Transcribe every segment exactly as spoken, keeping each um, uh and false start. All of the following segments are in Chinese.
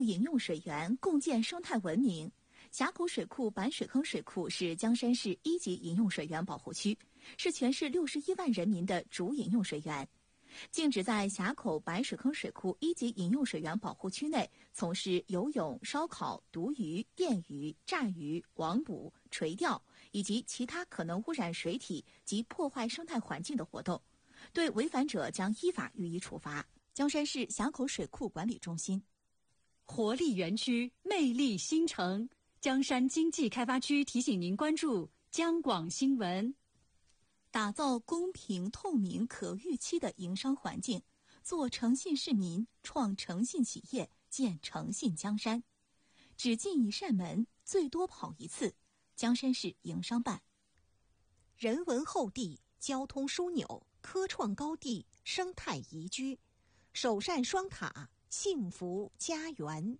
饮用水源共建生态文明。峡口水库板水坑水库是江山市一级饮用水源保护区，是全市六十一万人民的主饮用水源。禁止在峡口白水坑水库一级饮用水源保护区内从事游泳、烧烤、毒鱼、电鱼、炸鱼、网捕、垂钓以及其他可能污染水体及破坏生态环境的活动，对违反者将依法予以处罚。江山市峡口水库管理中心。 活力园区，魅力新城，江山经济开发区提醒您关注江广新闻。 打造公平、透明、可预期的营商环境，做诚信市民，创诚信企业，建诚信江山。只进一扇门，最多跑一次。江山市营商办。 人文厚地，交通枢纽，科创高地，生态宜居，首善双塔，幸福家园。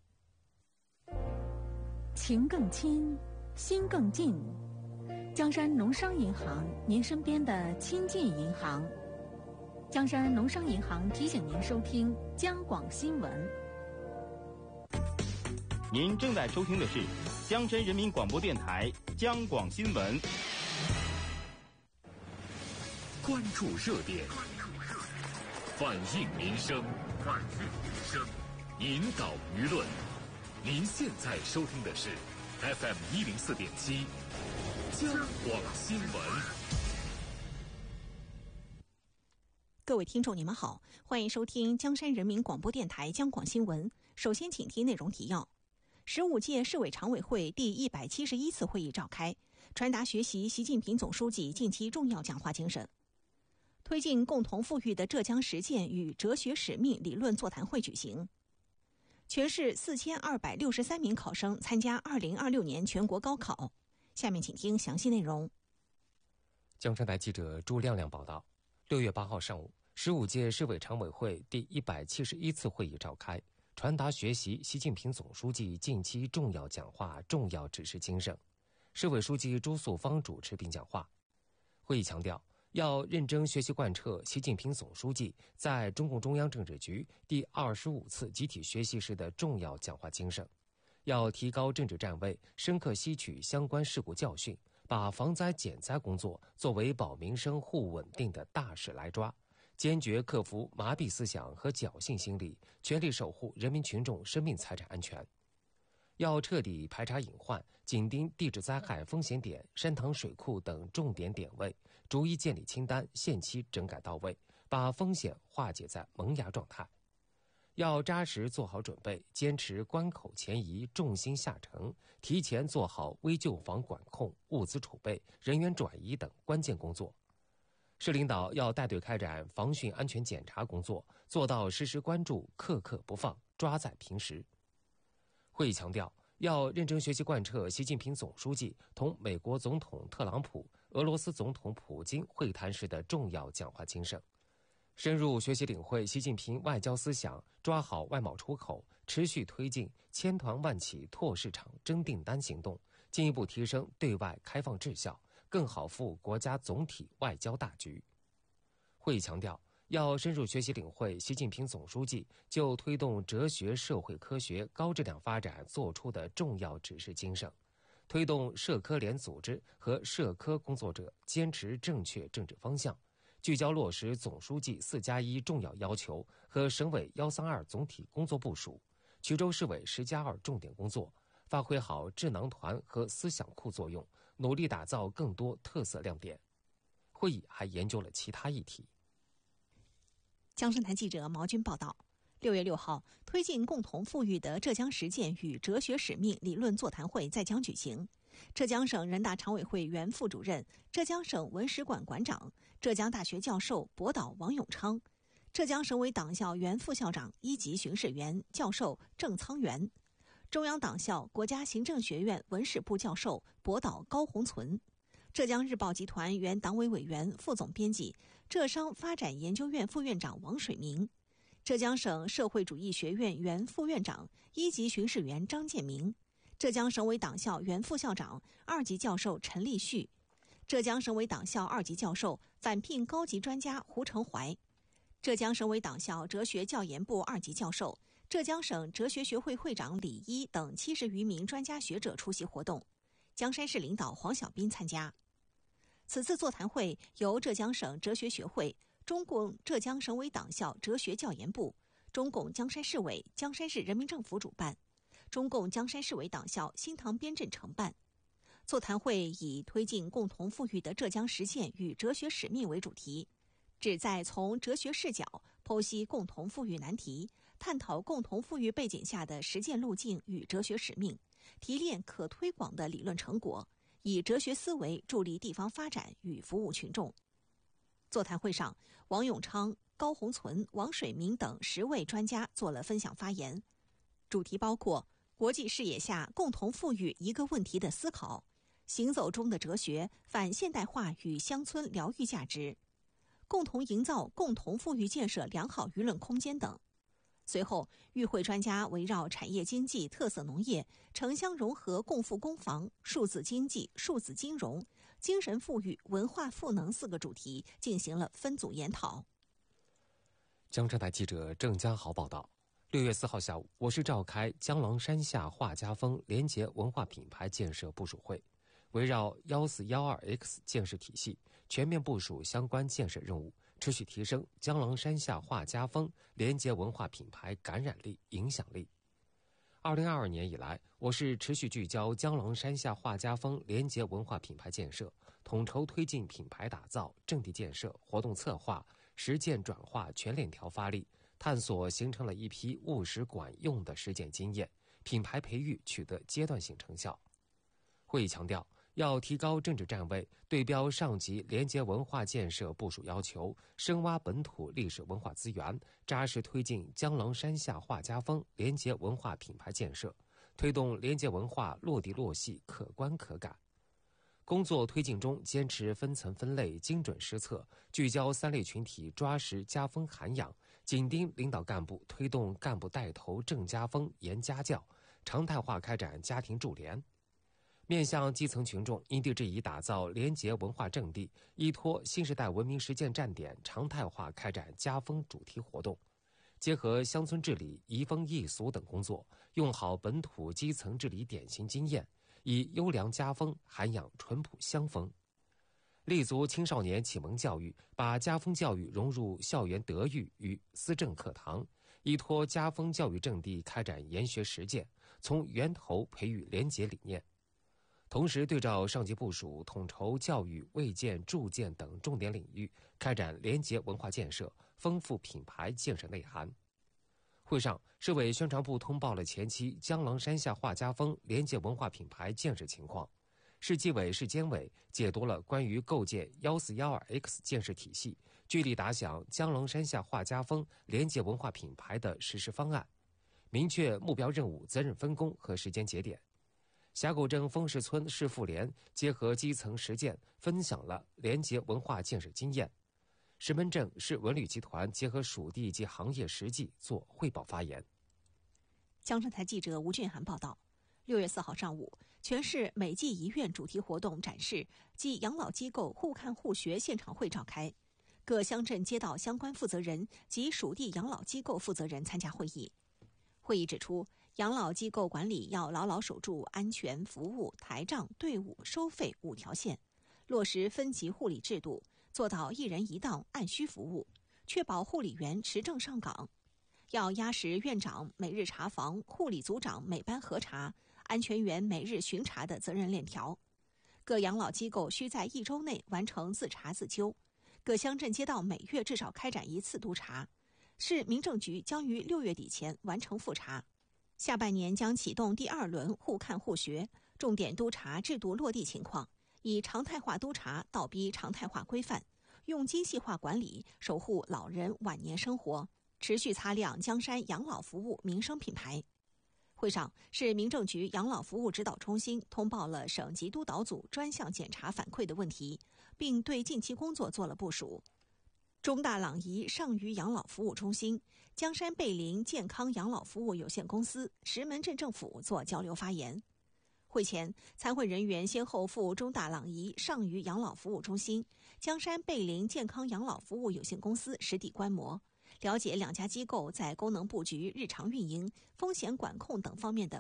情更亲，心更近。江山农商银行，您身边的亲近银行。江山农商银行提醒您收听江广新闻。 您正在收听的是江山人民广播电台江广新闻。 关注热点，反映民生，反映民生，引导舆论。您现在收听的是 F M 一零四点七。江广新闻。 各位听众你们好，欢迎收听江山人民广播电台江广新闻。首先请听内容提要。十五届市委常委会第一百七十一次会议召开，传达学习习近平总书记近期重要讲话精神。推进共同富裕的浙江实践与哲学使命理论座谈会举行。全市四千二百六十三名考生参加二零二六年全国高考。下面请听详细内容。 江山台记者朱亮亮报道，六月八号上午，十五届市委常委会第一百七十一次会议召开，传达学习习近平总书记近期重要讲话重要指示精神。市委书记朱素芳主持并讲话。会议强调，要认真学习贯彻习近平总书记在中共中央政治局第二十五次集体学习时的重要讲话精神。要提高政治站位，深刻吸取相关事故教训，把防灾减灾工作作为保民生护稳定的大事来抓，坚决克服麻痹思想和侥幸心理，全力守护人民群众生命财产安全。要彻底排查隐患，紧盯地质灾害风险点、山塘水库等重点点位，逐一建立清单，限期整改到位，把风险化解在萌芽状态。要扎实做好准备，坚持关口前移，重心下沉，提前做好危救防管控、物资储备、人员转移等关键工作。市领导要带队开展防汛安全检查工作，做到时时关注、刻刻不放、抓在平时。会议强调，要认真学习贯彻习近平总书记同美国总统特朗普、俄罗斯总统普京会谈时的重要讲话精神。深入学习领会习近平外交思想，抓好外贸出口，持续推进千团万企拓市场争订单行动，进一步提升对外开放质效，更好服务国家总体外交大局。会议强调，要深入学习领会习近平总书记就推动哲学社会科学高质量发展作出的重要指示精神，推动社科联组织和社科工作者坚持正确政治方向，聚焦落实总书记四加一重要要求和省委幺三二总体工作部署，衢州市委十加二重点工作，发挥好智囊团和思想库作用，努力打造更多特色亮点。会议还研究了其他议题。 江山台记者毛军报道。六月六号，推进共同富裕的浙江实践与哲学使命理论座谈会在江举行。浙江省人大常委会原副主任、浙江省文史馆馆长、浙江大学教授博导王永昌，浙江省委党校原副校长、一级巡视员教授郑苍元，中央党校国家行政学院文史部教授博导高宏存，浙江日报集团原党委委员、副总编辑、浙商发展研究院副院长王水明，浙江省社会主义学院原副院长、一级巡视员张建明，浙江省委党校原副校长、二级教授陈立旭，浙江省委党校二级教授、返聘高级专家胡成怀，浙江省委党校哲学教研部二级教授、 浙江省哲学学会会长李一等七十余名专家学者出席活动，江山市领导黄小斌参加。此次座谈会由浙江省哲学学会、中共浙江省委党校哲学教研部、中共江山市委、江山市人民政府主办，中共江山市委党校新塘编镇承办。座谈会以推进共同富裕的浙江实践与哲学使命为主题，旨在从哲学视角剖析共同富裕难题，探讨共同富裕背景下的实践路径与哲学使命，提炼可推广的理论成果，以哲学思维助力地方发展与服务群众。座谈会上，王永昌、高宏存、王水明等十位专家做了分享发言，主题包括国际视野下共同富裕一个问题的思考、行走中的哲学、反现代化与乡村疗愈价值、共同营造共同富裕建设良好舆论空间等。随后，与会专家围绕产业经济、特色农业、城乡融合、共富共防、数字经济、数字金融、精神富裕、文化赋能四个主题进行了分组研讨。 江浙台记者郑家豪报道。六月四号下午，我市召开江郎山下画家风联结文化品牌建设部署会，围绕幺四幺二 X 建设体系，全面部署相关建设任务，持续提升江郎山下画家风联结文化品牌感染力、影响力。二零二二年以来，我市持续聚焦江郎山下画家风联结文化品牌建设，统筹推进品牌打造、阵地建设、活动策划、实践转化全链条发力，探索形成了一批务实管用的实践经验，品牌培育取得阶段性成效。会议强调，要提高政治站位，对标上级联结文化建设部署要求，深挖本土历史文化资源，扎实推进江郎山下画家风联结文化品牌建设，推动联结文化落地落细、可观可感。工作推进中，坚持分层分类、精准施策，聚焦三类群体，抓实家风涵养，紧盯领导干部推动干部带头正家风、严家教，常态化开展家庭助联。面向基层群众，因地制宜打造联结文化阵地，依托新时代文明实践站点，常态化开展家风主题活动，结合乡村治理、移风易俗等工作，用好本土基层治理典型经验，以优良家风涵养淳朴乡风，立足青少年启蒙教育，把家风教育融入校园德育与思政课堂，依托家风教育阵地开展研学实践，从源头培育联结理念。同时，对照上级部署，统筹教育、卫健、助健等重点领域，开展联结文化建设，丰富品牌建设内涵。会上，市委宣传部通报了前期江郎山下画家风联结文化品牌建设情况，市纪委、市监委解读了关于构建幺四幺二 X 建设体系，据力打响江郎山下画家风联结文化品牌的实施方案，明确目标任务、责任分工和时间节点。峡谷镇枫石村市妇联结合基层实践，分享了联结文化建设经验。石门镇市文旅集团结合属地及行业实际做汇报发言。 江浙台记者吴俊涵报道。六月四号上午，全市美济医院主题活动展示暨养老机构互看互学现场会召开，各乡镇街道相关负责人及属地养老机构负责人参加会议。会议指出，养老机构管理要牢牢守住安全、服务、台账、队伍、收费五条线，落实分级护理制度，做到一人一档按需服务，确保护理员持证上岗。要压实院长每日查房、护理组长每班核查、安全员每日巡查的责任链条。各养老机构需在一周内完成自查自纠，各乡镇街道每月至少开展一次督查。市民政局将于六月底前完成复查。下半年将启动第二轮互看互学，重点督查制度落地情况，以常态化督查倒逼常态化规范，用精细化管理守护老人晚年生活，持续擦亮江山养老服务民生品牌。会上，市民政局养老服务指导中心通报了省级督导组专项检查反馈的问题，并对近期工作做了部署。中大朗怡上虞养老服务中心、江山贝林健康养老服务有限公司、石门镇政府做交流发言。会前，参会人员先后赴中大朗怡上虞养老服务中心、江山贝林健康养老服务有限公司实地观摩， 了解两家机构在功能布局、日常运营、风险管控等方面的